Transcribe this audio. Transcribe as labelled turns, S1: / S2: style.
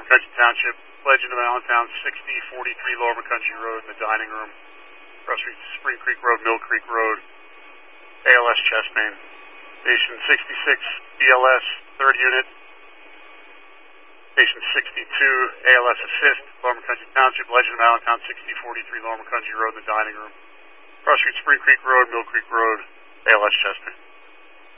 S1: McCutcheon Township, Legend of Allentown, 6043 Lower McCountry Road in the dining room. Cross Street, Spring Creek Road, Mill Creek Road, ALS chest pain. Patient 66, BLS, 3rd unit. Patient 62, ALS assist, Lower McCountry Township, Legend of Allentown, 6043 Lower McCountry Road in the dining room. Cross Street, Spring Creek Road, Mill Creek Road, ALS chest pain.